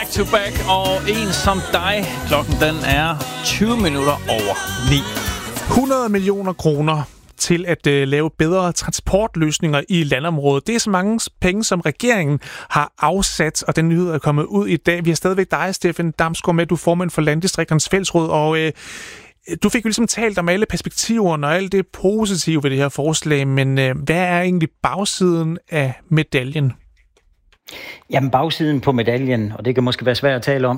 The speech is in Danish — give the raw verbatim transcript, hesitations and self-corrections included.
Back to Back og En som dig. Klokken den er tyve minutter over ni. hundrede millioner kroner til at uh, lave bedre transportløsninger i landområdet. Det er så mange penge, som regeringen har afsat, og den nyhed er kommet ud i dag. Vi har stadigvæk dig, Steffen Damsgaard, med. Du er formand for Landdistrikternes Fællesråd, og uh, du fik jo ligesom talt om alle perspektiverne og alt det positive ved det her forslag, men uh, hvad er egentlig bagsiden af medaljen? Jamen bagsiden på medaljen, og det kan måske være svært at tale om,